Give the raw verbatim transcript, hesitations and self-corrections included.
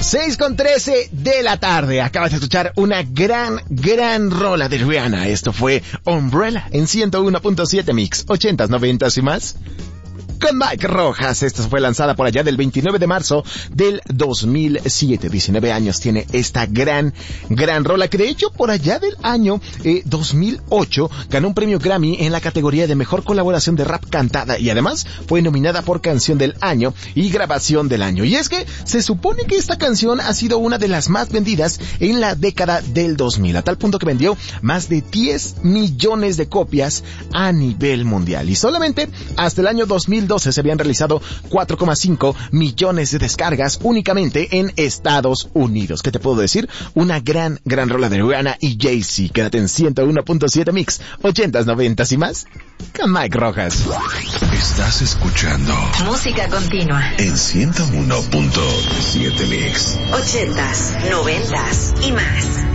seis con trece de la tarde. Acabas de escuchar una gran, gran rola de Rihanna. Esto fue Umbrella en ciento uno punto siete Mix, ochentas, noventas y más. Con Mike Rojas. Esta fue lanzada por allá del veintinueve de marzo del dos mil siete. diecinueve años tiene esta gran, gran rola, que de hecho por allá del año eh, dos mil ocho ganó un premio Grammy en la categoría de mejor colaboración de rap cantada, y además fue nominada por canción del año y grabación del año. Y es que se supone que esta canción ha sido una de las más vendidas en la década del dos mil, a tal punto que vendió más de diez millones de copias a nivel mundial. Y solamente hasta el año dos mil doce se habían realizado cuatro coma cinco millones de descargas únicamente en Estados Unidos. ¿Qué te puedo decir? Una gran, gran rola de Rihanna y Jay-Z. Quédate en ciento uno punto siete Mix, ochentas, noventas y más, con Mike Rojas. Estás escuchando música continua en ciento uno punto siete Mix, ochentas, noventas y más.